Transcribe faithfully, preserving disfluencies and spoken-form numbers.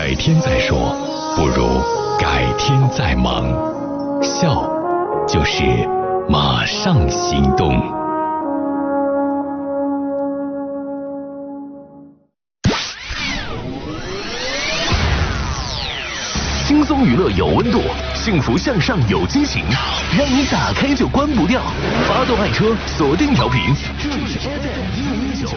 改天再说，不如改天再忙。笑，就是马上行动。 轻松娱乐有温度，幸福向上有激情，让你打开就关不掉。发动爱车，锁定调频，这里是 F M 一零一九。